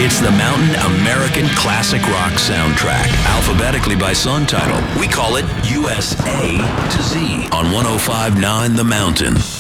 It's the Mountain American Classic Rock soundtrack, alphabetically by song title. We call it USA to Z on 105.9 The Mountain.